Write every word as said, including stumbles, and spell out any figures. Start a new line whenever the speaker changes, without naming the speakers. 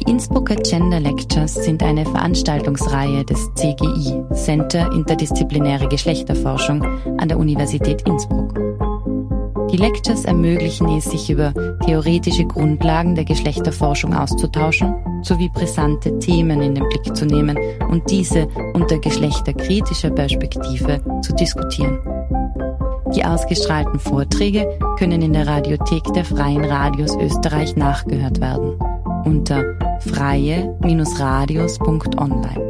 Innsbrucker Gender Lectures sind eine Veranstaltungsreihe des C G I, Center Interdisziplinäre Geschlechterforschung an der Universität Innsbruck. Die Lectures ermöglichen es, sich über theoretische Grundlagen der Geschlechterforschung auszutauschen, sowie brisante Themen in den Blick zu nehmen und diese unter geschlechterkritischer Perspektive zu diskutieren. Die ausgestrahlten Vorträge können in der Radiothek der Freien Radios Österreich nachgehört werden unter freie Bindestrich radios Punkt online.